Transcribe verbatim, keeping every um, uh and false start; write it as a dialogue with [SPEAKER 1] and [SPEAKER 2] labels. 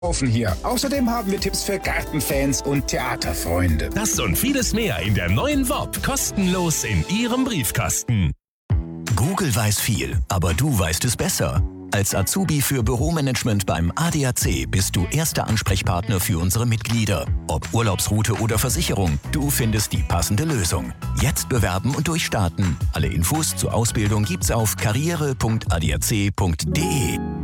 [SPEAKER 1] Offen hier. Außerdem haben wir Tipps für Gartenfans und Theaterfreunde.
[SPEAKER 2] Das und vieles mehr in der neuen W O P. Kostenlos in Ihrem Briefkasten.
[SPEAKER 3] Google weiß viel, aber du weißt es besser. Als Azubi für Büromanagement beim A D A C bist du erster Ansprechpartner für unsere Mitglieder. Ob Urlaubsroute oder Versicherung, du findest die passende Lösung. Jetzt bewerben und durchstarten. Alle Infos zur Ausbildung gibt's auf karriere punkt a d a c punkt d e.